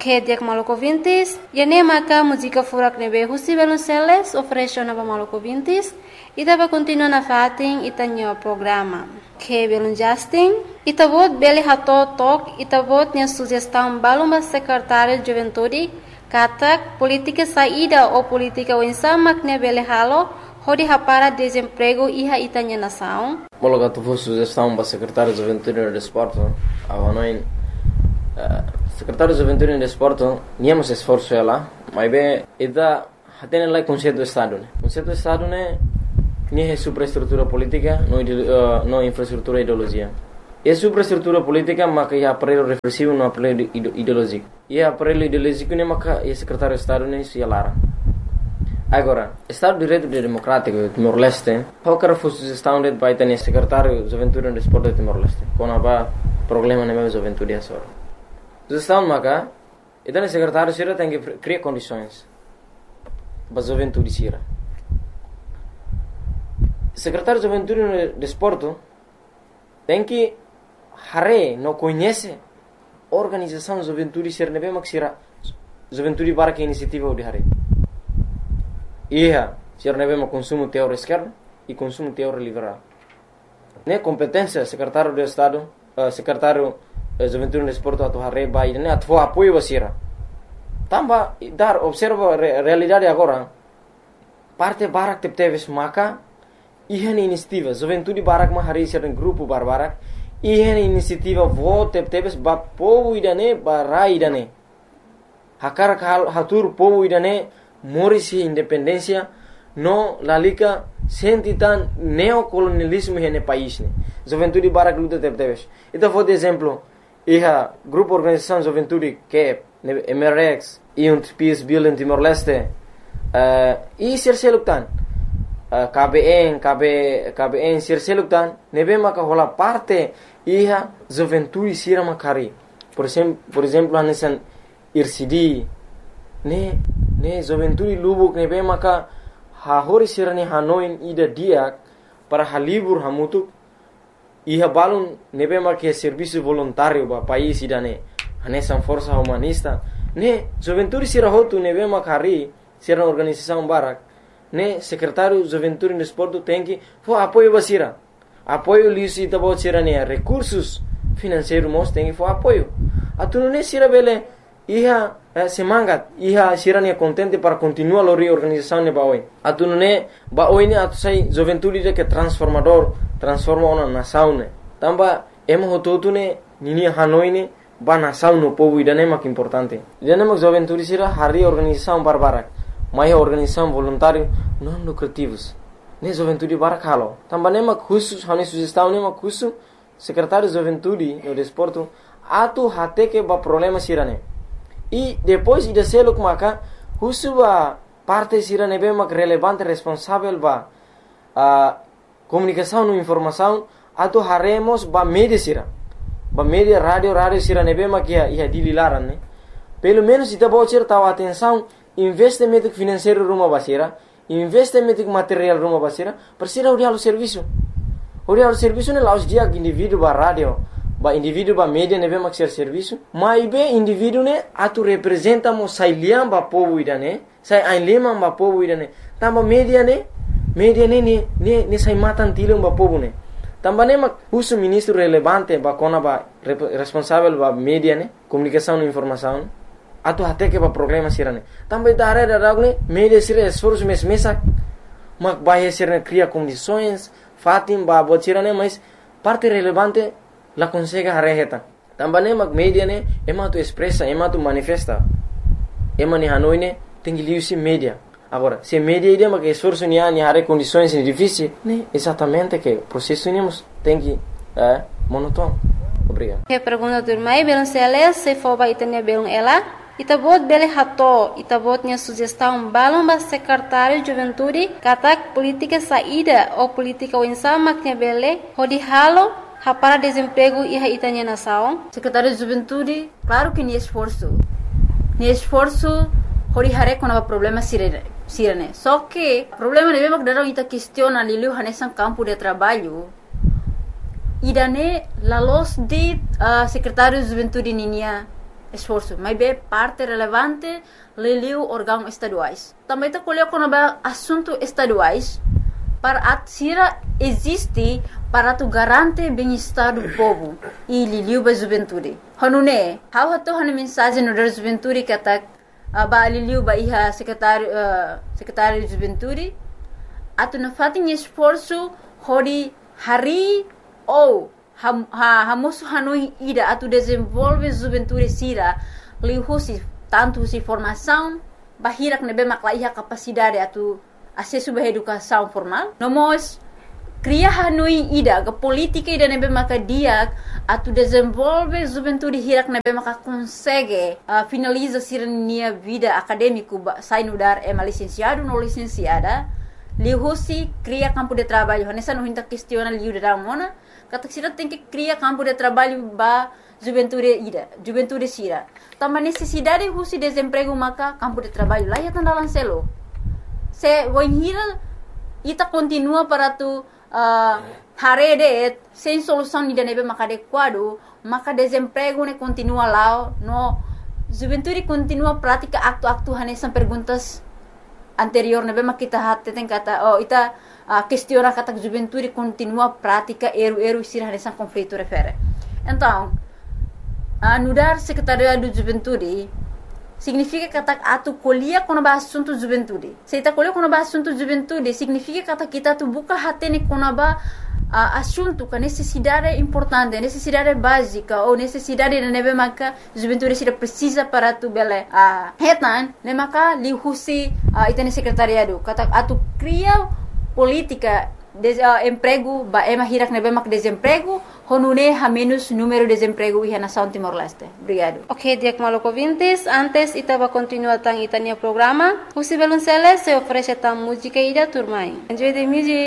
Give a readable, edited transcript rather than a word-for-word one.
que dia maluco vintis, e nem maca música furak nebe husi Belonceles oferece nova maluco vintis, e tava continua na fatin e tanho programa. Que belum Justin, e tabot beli hato tok, e tabot nya sugestão balumba secretário de juventude, katak política saída ou política winsama que beli halo, hodi hapara desemprego iha itanya nação. Bolo tu for sugestão para secretário de juventude e desporto, avanoin secretário de juventude e desporto, niamos esforço ela, mas bem, ida hatene lá conceito do estado, né? Conceito do estado né, nem é superestrutura política, não infraestrutura ideologia. É superestrutura política, mas é aparelho repressivo, não aparelho ideológico. E aparelho ideológico né, mas é secretário de estado né, se alara. Agora, Estado de Direito Democrático de Timor-Leste, qualquer sugestão de vai ter secretário de juventude e desporto de Timor-Leste, quando há problema na minha juventude é só. Sugestão maca, e daí secretário sira tem que criar condições para a juventude sira. Secretário de juventude e desporto tem que não conhece a organização de juventude sira nebe mak sira juventude para que iniciativa de hare. Ia, sira nebe mak consumo teórico esquerdo e consumo teórico liberal. Ne competência secretário de Estado, secretário juventude e desporto atu hare bai ne atu apoio basira. Tamba dar observa realidade agora. Parte barak teves maka ihan inisiativa juventude barak ma hari sira grupo barbarak ihan inisiativa vote teves ba povo idane barai idane. Hakar hatur povo idane morisi independência no lalika sentitan neocolonialismo hene país ne. Juventude barak luta teves. Então vou de exemplo iha grupo organização juventude que MRX e peace building Timor-Leste e serseluktan KBN serseluktan nebe maka hola parte iha juventude sira makari por exemplo anesan IRCD ne juventude lubuk nebe maka hahori sira ni hanoin ida diak para halibur hamutuk iha balun nebe maka serviço voluntário ba país idane anesan força humanista ne juventude sira hotu nebe makari sira organização barak ne secretário juventude e desporto tem que for apoio basira apoio lisi tabo sira ne recursos financeiros mos tem que for apoio atunu ne sira bele iha semangat iha sira ne contente para continuar a reorganização ne baoi atunu ne baoi ne atu sai juventude de que transforma uma nação ne tamba emo hototu ne nini hanoi ne ba nação no povo idane mak importante idane mak juventude sira hari organização barbarak mai organização voluntário não lucrativos ne juventude barak halo tamba ne mak khusus hani sugestão ne mak khusus secretário de juventude e desporto atu hate que ba problema sira ne e depois ida seluk maka khusus ba parte sira ne be mak relevante responsável ba comunicação no informação atu haremos ba media sira ba media radio sira nebe makia ia dililaran ne pelo menos ita bocir tahu atenção investimento financeiro rumah basira investimento material rumah basira persira uri halu serviço ne laus dia indivíduo ba radio ba indivíduo ba media nebe mak serviço mai be indivíduo ne atu representa mo sai liam ba povo idane sai ainlema ba povo idane tamba media ne sai matan tilum ba povo ne também mak uso ministro relevante ba kona ba responsável ba media ne comunicação e informação atu hate que ba problema sirane também da área da ne media sira esforço mesak mak ba sira cria condições fatim ba botirane mas parte relevante la consegue hareheta também mak media ne ema tu expressa ema tu manifesta ema ni hanoi ne tengi liusi media. Agora, se media ideia que esforço ni hare condições difíceis, né? Exatamente que o processo tem que monótono. Obrigado. Que pergunta do irmão Belonceles se for ba itanya belong ela, itabot bele hato, itabot nya sugestão balong ba secretário de juventude, katak política saída ou política winsama que bele, hodi halo para desemprego e itanya nação. Secretário de juventude, claro que ni esforço hori hare quando há problema sirene. Só que o problema é que dalam ita questiona liu hanesan campo de trabalho. Idane la los de secretário de juventude ninia esforço, mas é parte relevante leliu órgãos estaduais. Também está colocando assuntos estaduais para a tira existe para tu garante bem-estar do povo e liliu ba juventude. Hanune, how hato han mensagem no da juventude que tá ba liliu ba iha secretário de juventude atu na fatin esforço hori hari ou hamosu hanui ida atu desenvolve juventude sira lihusi tanto si formação bahirak nebe makla iha capacidade atu acesso à educação formal. Nós cria hanui ida a política ida nebe maka dia atu desenvolve juventude hirak nebe maka consegue finaliza sirnia vida acadêmico sai no dar é licenciado ou licenciada lihusi cria campo de trabalho nessa não hinta questiona liu da mona kata sira tem que cria campo de trabalho ba juventude sira também necessidade husi desemprego maka campo de trabalho lá ya tanda lancelo se voinhira ita continua para tu harede sem solução ni nebe maka adequado maka desemprego ne continua lá no juventude continua prática acto hanesan perguntas anterior nebe maka kita hatte tem kata ita questiona kata juventude continua prática eru sira hanesan conflito refere então anudar secretariado de juventude significa kata atu colhia quando ba assunto juventude. Se ita colhia quando ba assunto juventude, significa kata kita tu buka hatene quando ba assunto com necessidade importante, necessidade básica ou necessidade de nebe maka juventude se precisa para tu bele hetan, ne maka li husi ita ne secretariado. Kata atu cria política emprego ba ema hirak nebe mak desemprego honune ha menos número de desemprego e na São Timor-Leste. Obrigado. Ok, Diak Maloko Vintes, antes ita va continuar tang itania programa. Usi Belunceles se oferece tam música ida turmai. Enjoy the music.